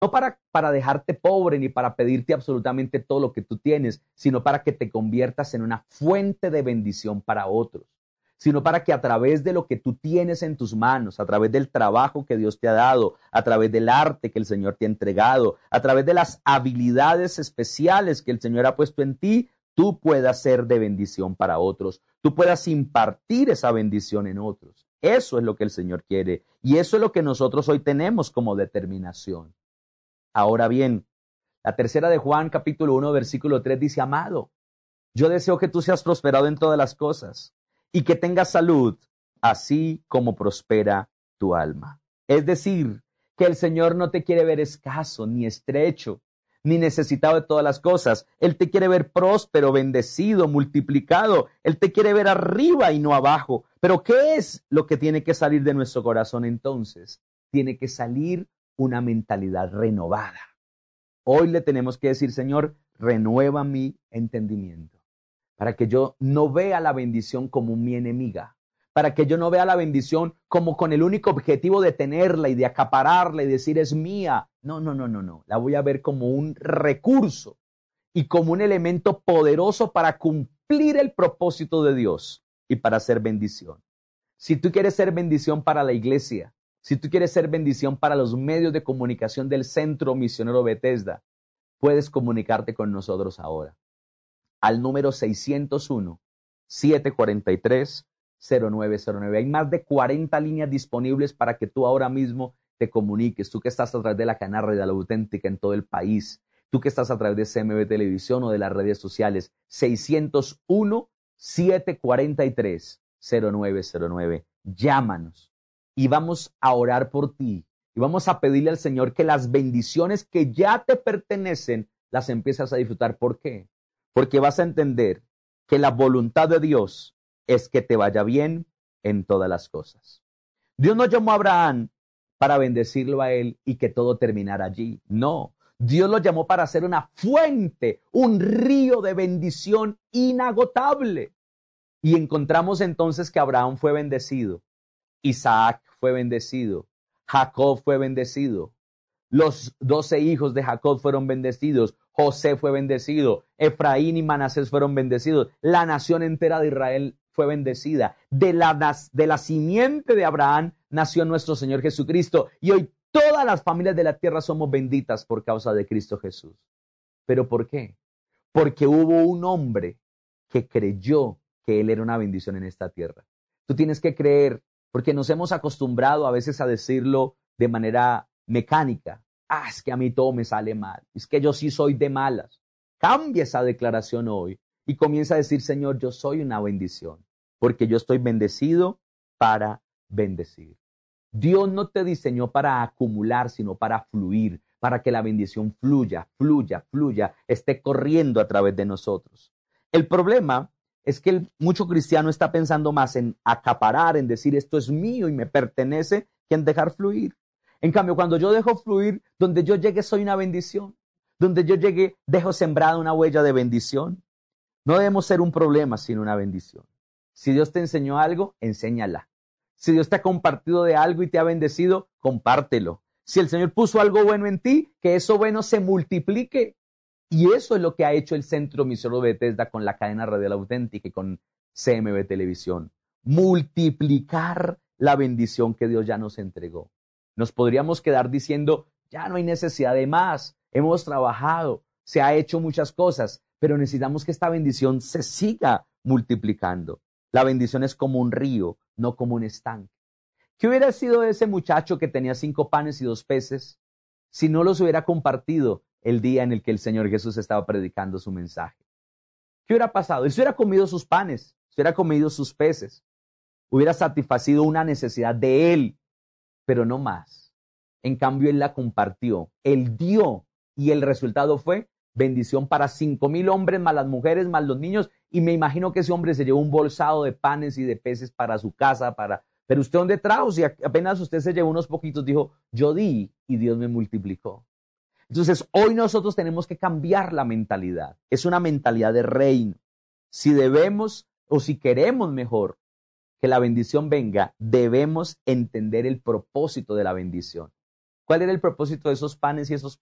No para dejarte pobre ni para pedirte absolutamente todo lo que tú tienes, sino para que te conviertas en una fuente de bendición para otros, sino para que a través de lo que tú tienes en tus manos, a través del trabajo que Dios te ha dado, a través del arte que el Señor te ha entregado, a través de las habilidades especiales que el Señor ha puesto en ti, tú puedas ser de bendición para otros, tú puedas impartir esa bendición en otros. Eso es lo que el Señor quiere y eso es lo que nosotros hoy tenemos como determinación. Ahora bien, la tercera de Juan, capítulo 1, versículo 3 dice, amado, yo deseo que tú seas prosperado en todas las cosas y que tengas salud, así como prospera tu alma. Es decir, que el Señor no te quiere ver escaso, ni estrecho, ni necesitado de todas las cosas. Él te quiere ver próspero, bendecido, multiplicado. Él te quiere ver arriba y no abajo. Pero ¿qué es lo que tiene que salir de nuestro corazón entonces? Tiene que salir una mentalidad renovada. Hoy le tenemos que decir, Señor, renueva mi entendimiento, para que yo no vea la bendición como mi enemiga, para que yo no vea la bendición como con el único objetivo de tenerla y de acapararla y decir es mía. No. La voy a ver como un recurso y como un elemento poderoso para cumplir el propósito de Dios y para ser bendición. Si tú quieres ser bendición para la iglesia, si tú quieres ser bendición para los medios de comunicación del Centro Misionero Bethesda, puedes comunicarte con nosotros ahora al número 601-743-0909. Hay más de 40 líneas disponibles para que tú ahora mismo te comuniques. Tú que estás a través de la cadena radial auténtica en todo el país, tú que estás a través de CMB Televisión o de las redes sociales, 601-743-0909. Llámanos y vamos a orar por ti y vamos a pedirle al Señor que las bendiciones que ya te pertenecen las empiezas a disfrutar. ¿Por qué? Porque vas a entender que la voluntad de Dios es que te vaya bien en todas las cosas. Dios no llamó a Abraham para bendecirlo a él y que todo terminara allí. No, Dios lo llamó para ser una fuente, un río de bendición inagotable. Y encontramos entonces que Abraham fue bendecido, Isaac fue bendecido, Jacob fue bendecido. Los 12 hijos de Jacob fueron bendecidos. José fue bendecido. Efraín y Manasés fueron bendecidos. La nación entera de Israel fue bendecida. De la simiente de Abraham nació nuestro Señor Jesucristo. Y hoy todas las familias de la tierra somos benditas por causa de Cristo Jesús. ¿Pero por qué? Porque hubo un hombre que creyó que Él era una bendición en esta tierra. Tú tienes que creer, porque nos hemos acostumbrado a veces a decirlo de manera mecánica. Es que a mí todo me sale mal. Es que yo sí soy de malas. Cambia esa declaración hoy y comienza a decir, Señor, yo soy una bendición, porque yo estoy bendecido para bendecir. Dios no te diseñó para acumular, sino para fluir, para que la bendición fluya, esté corriendo a través de nosotros. El problema es que mucho cristiano está pensando más en acaparar, en decir esto es mío y me pertenece, que en dejar fluir. En cambio, cuando yo dejo fluir, donde yo llegue soy una bendición. Donde yo llegue, dejo sembrada una huella de bendición. No debemos ser un problema, sino una bendición. Si Dios te enseñó algo, enséñala. Si Dios te ha compartido de algo y te ha bendecido, compártelo. Si el Señor puso algo bueno en ti, que eso bueno se multiplique. Y eso es lo que ha hecho el Centro Misionero Bethesda con la cadena radial auténtica y con CMB Televisión. Multiplicar la bendición que Dios ya nos entregó. Nos podríamos quedar diciendo, ya no hay necesidad de más, hemos trabajado, se ha hecho muchas cosas, pero necesitamos que esta bendición se siga multiplicando. La bendición es como un río, no como un estanque. ¿Qué hubiera sido de ese muchacho que tenía 5 panes y 2 peces si no los hubiera compartido el día en el que el Señor Jesús estaba predicando su mensaje? ¿Qué hubiera pasado? Él se hubiera comido sus panes, se hubiera comido sus peces, hubiera satisfacido una necesidad de él, pero no más. En cambio, él la compartió, él dio, y el resultado fue bendición para 5,000 hombres, más las mujeres, más los niños, y me imagino que ese hombre se llevó un bolsado de panes y de peces para su casa, pero usted ¿dónde trajo? Si apenas usted se llevó unos poquitos, dijo, yo di y Dios me multiplicó. Entonces, hoy nosotros tenemos que cambiar la mentalidad. Es una mentalidad de reino. Si debemos o si queremos mejor que la bendición venga, debemos entender el propósito de la bendición. ¿Cuál era el propósito de esos panes y esos